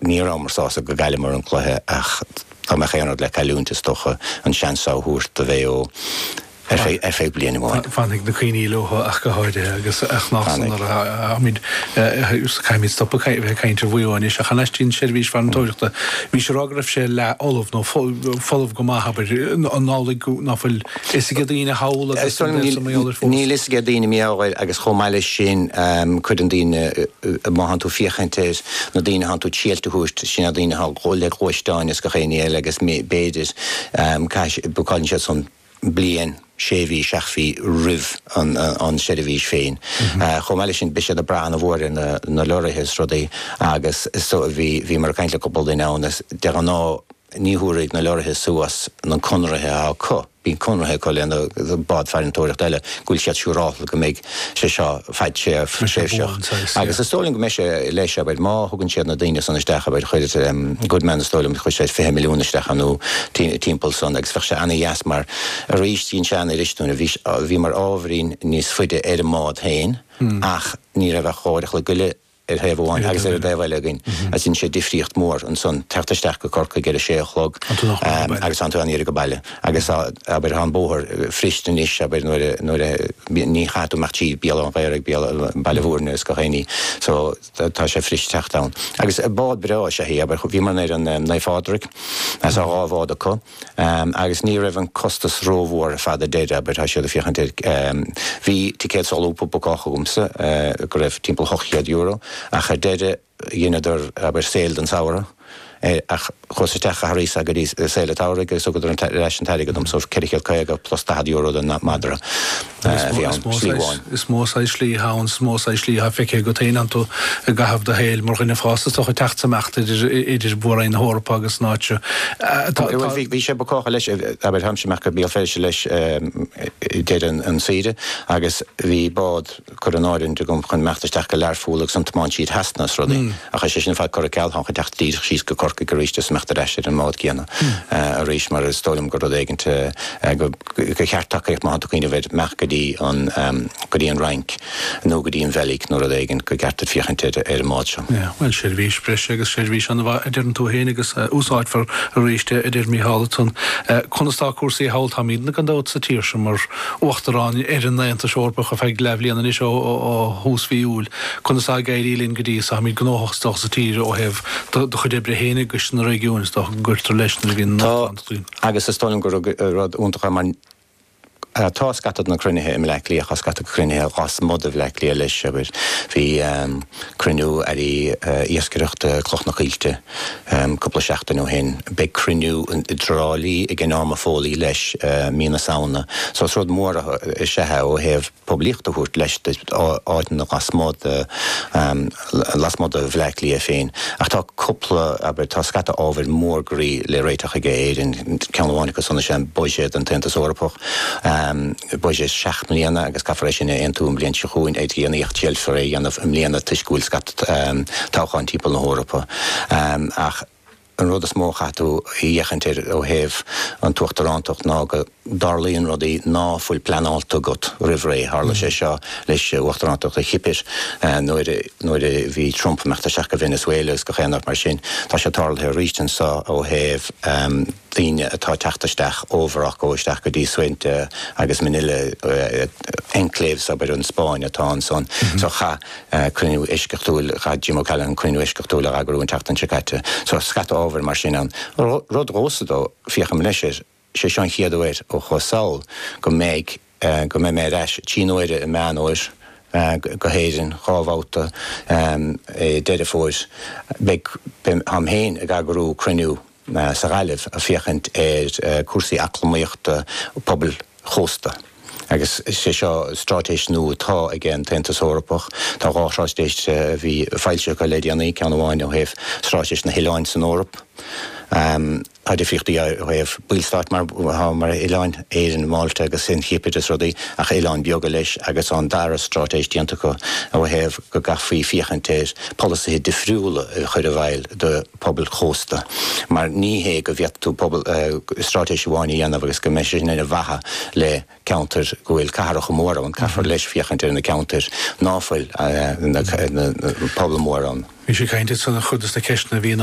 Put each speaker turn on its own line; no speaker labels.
ní ramar sása go gaile mar an chluthe ach tá me chéanad le caiúntas tocha an seansá húirt a bheith ó fé bliana bháin.
Fannig na chuoine lotha ach go háide agus ach násan ar míid caiimid stoppa bheith caiintear bhuiáin is a chaneistín seirbhís fan tóireachta. Bhí sé rágrah sé le olamh nó folamh go maithabair an nálaigh náfuil is go dtíine hála
Níl is go dtíine méáil agus chomáile sin chud an dtíine máhanú fiochantéis na dtíine hanú tíalta húist sin a dtíine há ghóla ghuisteáin is go chéine agus béidir buáiln sé son blian séhí seachhí rih an seirbhís féin. Chomáile sin bise a bra a bhór na lorathes rudaí agus bhí mar caiintle cobal in ánas de an ná níúraigh na lorathes suas na conrathe á có. Bín conrathe có leanna bád fearin tóireacht eile gúil siad siúrála go méid sé seo feid sé séseach. Agus is tóling go me sé leis beid má thugann siad na daine san isteach beid chuidir Goodman stólim chu sé 5 milliún isteach anú timppel son agus fech sé anna dheas mar a ríist tín seanna riistúna bhí mar ábhrín níos fuide ar mád hain ach ní a bheith cháideach le guile hef bháin agus ar a bheile gin a sin sé difríocht mór an son tetaisteach go corca gur a séchlog agus an túí go bailile agus aber an bóthir fristan is aber nuair ní chatú machtí beal an bhéir bailhúrne go chéine so tá sé frist techtán. Agus bád brá sé hí aber bhí man ar an naifádric as á ráhád a có agus ní raibh an costas róhór a fada déide aber tá sé a fiochantir hí ticéad sáúpa boácha gomsa go raibh timppla €8 a chu deide dhéanaidir aber séil an saoire ach chusatecha harísa go dtí séile táraige so go an leis an taige dom so ceiricil caiige plus €10 den madra bhí an slíháin.
Is mós a slí hán smós a slí ha feice go taon tú a gahabh de héil mar ina fásta tá chu teachtamachta idir bura in hórpa agus náte.
Bhí sé bocácha leis aber ham sé meach go bíal féidir leis déad an siide agus bhí bád chu an áirin de gom chun meachtasteach go leirfúlaach san tamán siad heasnas rudaí a chu sé sin fáid chu a ceall chu teach tír síos go corca go ríiste meachta reisir an mád céanna a ríis mar stólim go éigeinte go cheartachíocht má chuoine bheith meach go dtí an rank nó go dtí an bheigh nó a éigen go gartar fiochanté ar máid seo.
Well seirbhís breise agus seirbhís an bh idir an tú héine agus úsáid for a ríiste idir mí hálatún. Chunastá cuasaí háilthamíd na an dát sa tíir sem mar uachtarrán ar an naanta seorpa a feig leblíanana is ó húsfiúil chunastá gaiirílín go dtí sa míid gnóchastach sa tír ó heh do chu débre héine gus na régiúnis do gurtar leis na gin
agus is tólim go rud úntacha mar tá scatad na crunithe im leiclí a scatad crunithe gas mod leiclí leis sebir hí cruniú ar íoscireachta cloch na chiilte cúpla seachtain ó hen be cruniú drálí i gnáma fólí leis mína saona so rud mór sethe ó heh poblíochta thuirt leis áitin na lasmód bhleiclí a féin ach tá cúpla aber tá scata ábhar mór goí le réiteach a géidir ceanháinnig sanna sem buiséad an tentas orpach buise 6 milliúna agus cafaréis sin an túm blion se chuin éit íonaíocht tiilfar anmh mlíana tuiscúil scat táchain timppla na Hórapa ach an rud a smó chatú dhéchantir ó heh an tuachtarrántocht ná go darlíonn rudaí ná fuil planálta got rihré hála sé seo leis uachtarrántocht a chipir nuair bhí Trump meachta seach go Venezuelas go chéanach mar sin tá sé tarlathe rístan sa ó heh daoine atá teachtaisteach óbharach óisteach go dtí suinte agus manile enclaves aber an Spáin atá an son so cha cruinú isceachtúil cha Jim O'Callaghan cruinú isceachtúil a agurún teachtan secate so scata ábhar mar sin an rud rósadó fiacham leis sé sean chiadúir ó chosáil go méid go mé mé reis tíóire i meanóir go héidir chábháta déidir fóis am héin a gagurú cruinú sa gaiileh a fiachant cuasaí aclamaíochta pobl chósta. Agus sé seo strátéis nó tá agén tentas Hórapach tá ráráistéis bhí fáilte go léidiranaí ceanháin ó heh strátéis na Hiláin san Órap. Idir fiochtaí ó heh bílstát mar Iláin éan máilte agus sin chipidas rudaí ach Iláin beaga leis agus an dara strátéis diantacha ó heh go gafaí fiochantéir policy difriúla chuir a bhhail de pobl chósta. Mar níhé go bheitú strátéis bháinní dhéanamh agus go me sin ina bhatha le counter gohfuil carach mór an caafar leis fiochantéir na counter náfuil na pobl mór an.
Bhí sé cainte sanna chudas na ceisna bhí